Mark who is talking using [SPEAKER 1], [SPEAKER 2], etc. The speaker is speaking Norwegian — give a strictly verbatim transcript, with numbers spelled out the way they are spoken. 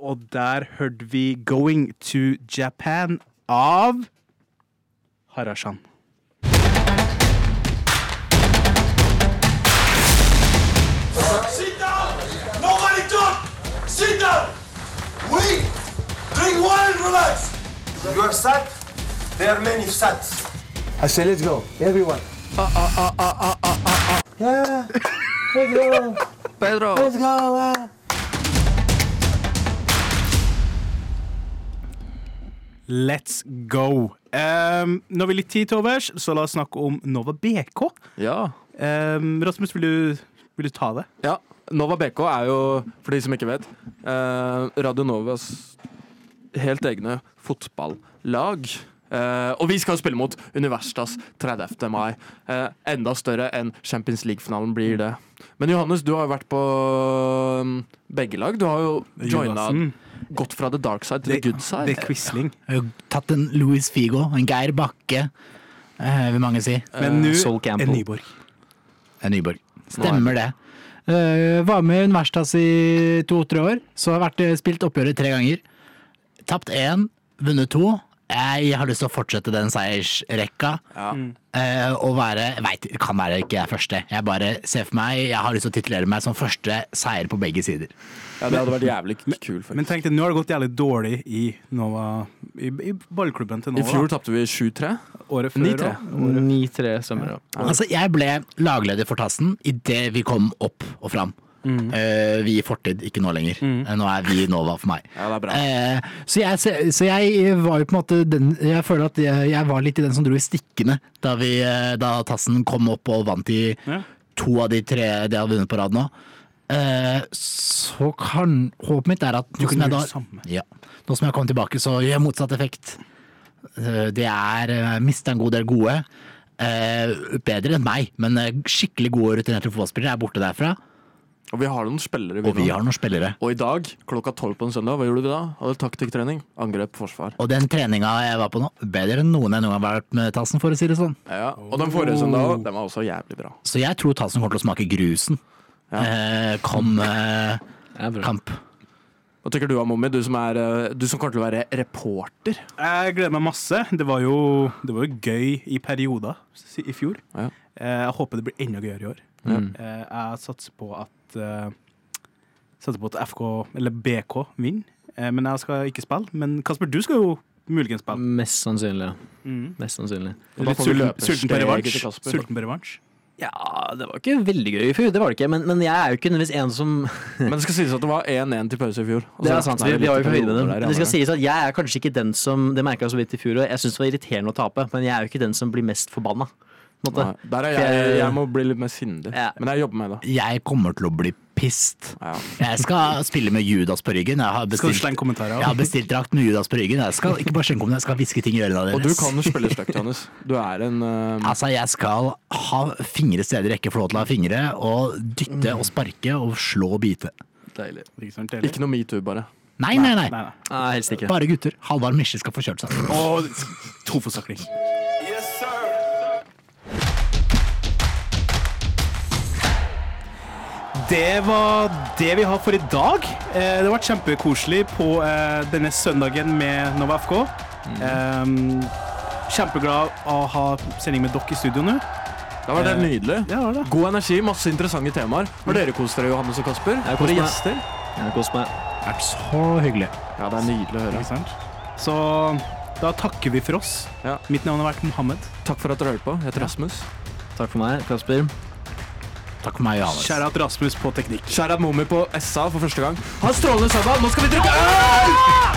[SPEAKER 1] og der hørte vi Going to Japan av Harashan.
[SPEAKER 2] Sit down! Nobody talk! Sit down! Wait! Drink water and relax! You are sad? There are many sads. I say let's go, everyone.
[SPEAKER 3] Ah, ah, ah, ah, ah, ah, ah.
[SPEAKER 2] Yeah, let's go.
[SPEAKER 3] Pedro.
[SPEAKER 2] Let's go. Uh.
[SPEAKER 1] Let's go. Um, nå har vi litt tid til overs, så la oss snakke om Nova B K.
[SPEAKER 3] Ja.
[SPEAKER 1] Um, Rasmus, vil du, vil du ta det?
[SPEAKER 3] Ja, Nova B K er jo, for de som ikke vet, eh, Radio Novas helt egne fotballag. Eh, og vi skal jo spille mot Universitas tredivte mai. Eh, enda større enn Champions League-finalen blir det. Men Johannes, du har jo vært på um, begge lag. Du har jo joinet, gått fra the dark side til the good side.
[SPEAKER 1] Det er Quisling.
[SPEAKER 4] Jeg har tatt en Luis Figo, en Geir Bakke, eh, vil mange si.
[SPEAKER 1] Men nå
[SPEAKER 5] Sol Campbell.
[SPEAKER 1] er Nyborg.
[SPEAKER 4] En Nyborg. Stemmer det. Uh, var med Universitas i to-tre år, så har vært spilt oppgjøret tre ganger. Tapt én, vunnet to. Jeg har lyst til å fortsette den seiersrekka.
[SPEAKER 3] Ja.
[SPEAKER 4] Uh, og være, jeg vet, det kan være ikke jeg første. Jeg bare ser for meg, jeg har lyst til å titulere meg som første seier på begge sider.
[SPEAKER 3] Ja, det hadde vært jævlig kul faktisk.
[SPEAKER 1] Men tenk deg, nå har det gått jævlig dårlig i Nova, i, i ballklubben til Nova.
[SPEAKER 3] I fjor tappte vi sju tre.
[SPEAKER 1] Året før.
[SPEAKER 3] ni tre.
[SPEAKER 5] ni tre stemmer, ja.
[SPEAKER 4] Altså, jeg ble lagleder for Tassen i det vi kom opp og fram. Mm. Uh, vi i fortid, ikke nå lenger. Mm. Uh, nå er vi Nova for meg.
[SPEAKER 3] Ja, det er bra.
[SPEAKER 4] Uh, så, jeg, så jeg var jo på en måte den, jeg føler at jeg, jeg var litt i den som dro i stikkene da, vi, da Tassen kom opp og vant i ja. to av de tre de hadde vunnet på rad nå. Uh, så kan håpet mitt er at nå som, jeg da, ja, nå som jeg kom tilbake, så gjør jeg motsatt effekt. Uh, det er uh, mistet en god del gode. Uh, bedre enn meg, men uh, skikkelig gode rutinerte fotballspillere er borte derfra.
[SPEAKER 3] Og vi har noen spillere.
[SPEAKER 4] Vi og vi har noen spillere.
[SPEAKER 3] Og i dag, klokka tolv på en søndag, hva gjorde vi da? Hadde taktikktrening, angrep, forsvar.
[SPEAKER 4] Og den treninga jeg var på nå, bedre enn noen jeg noen gang har vært med Tassen, for å si det sånn.
[SPEAKER 3] Ja, og den forrige søndag, den var også jævlig bra.
[SPEAKER 4] Så jeg tror Tassen kommer til å smake grusen. Ja. Eh, kom eh, kamp.
[SPEAKER 3] Hva tenker du, Momi? Du som, er, du som kommer til å være reporter.
[SPEAKER 1] Jeg gleder meg masse. Det var jo, det var jo gøy i perioder i fjor. Ja. Jeg håper det blir enda gøyere i år. Mm. Jeg satser på at uh, satser på at F K, eller B K, vinner. Men jeg skal ikke spille. Men Kasper, du skal jo muligens spille.
[SPEAKER 5] Mest sannsynlig, ja. Mm. Mest sannsynlig.
[SPEAKER 1] Og da får vi løpe sulten på revansj. Sulten på revansj.
[SPEAKER 5] Ja, det var ikke veldig gøy i fjor, det var det ikke, men, men jeg er jo ikke nødvendigvis en som
[SPEAKER 3] Men det skal sies at det var én én til pause i fjor.
[SPEAKER 5] Det er sant, vi, vi har jo ikke høyde med det. Det skal sies at jeg er kanskje ikke den som, det merket jeg så vidt i fjor, og jeg synes det var irriterende å tape, men jeg er jo ikke den som blir mest forbanna.
[SPEAKER 3] Nei, der er jeg, jeg må bli litt mer sindig, ja. Men jeg jobber med det.
[SPEAKER 4] Jeg kommer til å bli pissed. Ja. Jeg skal spille med Judas på ryggen. Jeg har bestilt, jeg har bestilt drakt med Judas på ryggen. Jeg skal ikke bare slenge kommentarer, jeg skal viske ting i ørene deres.
[SPEAKER 3] Og du kan jo spille stygt, Johannes. Du er en uh...
[SPEAKER 4] Altså, jeg skal ha fingre steder jeg ikke får lov til å ha fingre, og dytte og sparke og slå og bite.
[SPEAKER 3] Deilig. Ikke noe MeToo, bare.
[SPEAKER 4] Nei, nei, nei.
[SPEAKER 5] nei, nei. Ah, helst ikke.
[SPEAKER 4] Bare gutter. Halvard Misje skal få kjørt seg.
[SPEAKER 1] Og trofosakling.
[SPEAKER 2] Yes, sir.
[SPEAKER 1] Det var det vi har for i dag. Det var kjempekoselig på denne søndagen med Nova F K. Mm. Kjempeglad å ha sending med dere i studio nå.
[SPEAKER 3] Det var det nydelig.
[SPEAKER 1] Ja, det var det.
[SPEAKER 3] God energi, masse interessante temaer. Har dere kost dere, Johannes og Kasper?
[SPEAKER 5] Jeg har kost meg. Jeg har kost meg.
[SPEAKER 4] Det har vært så hyggelig.
[SPEAKER 3] Ja, det er nydelig å høre.
[SPEAKER 1] Ikke sant? Så da takker vi for oss. Ja. Mitt navn har vært Mohammed.
[SPEAKER 3] Takk for at dere hørte på. Jeg heter Rasmus.
[SPEAKER 5] Takk for meg, Kasper.
[SPEAKER 4] Takk for meg, Johannes.
[SPEAKER 1] Shout-out Rasmus på teknikk.
[SPEAKER 3] Shout-out Momi på S A for første gang. Ha en strålende søndag. Nå skal vi drikke øl!